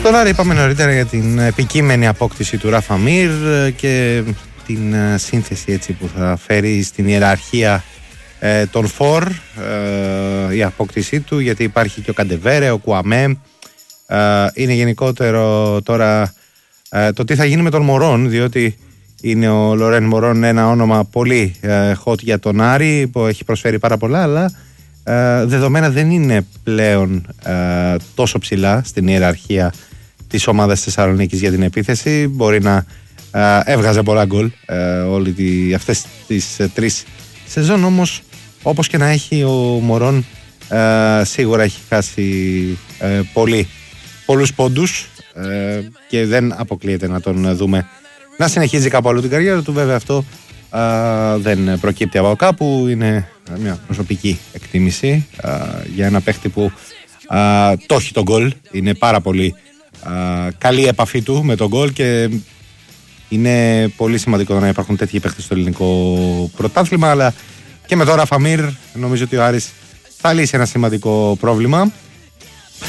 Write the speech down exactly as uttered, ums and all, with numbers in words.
Στον Άρη είπαμε νωρίτερα για την επικείμενη απόκτηση του Ράφα Μίρ και την σύνθεση έτσι που θα φέρει στην ιεραρχία ε, των φορ ε, η απόκτησή του, γιατί υπάρχει και ο Καντεβέρε, ο Κουαμέ. ε, είναι γενικότερο τώρα ε, το τι θα γίνει με τον Μωρόν, διότι είναι ο Λορέν Μωρόν ένα όνομα πολύ ε, hot για τον Άρη που έχει προσφέρει πάρα πολλά, αλλά ε, δεδομένα δεν είναι πλέον ε, τόσο ψηλά στην ιεραρχία της ομάδας Θεσσαλονίκης για την επίθεση. Μπορεί να ε, έβγαζε πολλά γκολ ε, όλη τη, αυτές τις ε, τρεις σεζόν, όμως όπως και να έχει ο Μωρόν ε, σίγουρα έχει χάσει ε, πολύ, πολλούς πόντους ε, και δεν αποκλείεται να τον δούμε να συνεχίζει κάπου αλλού την καριέρα του. Βέβαια αυτό α, δεν προκύπτει από κάπου, είναι μια προσωπική εκτίμηση α, για ένα παίχτη που α, το έχει τον γκολ, είναι πάρα πολύ α, καλή επαφή του με τον γκολ και είναι πολύ σημαντικό να υπάρχουν τέτοιοι παίχτες στο ελληνικό πρωτάθλημα, αλλά και με τώρα Ράφα Μίρ νομίζω ότι ο Άρης θα λύσει ένα σημαντικό πρόβλημα.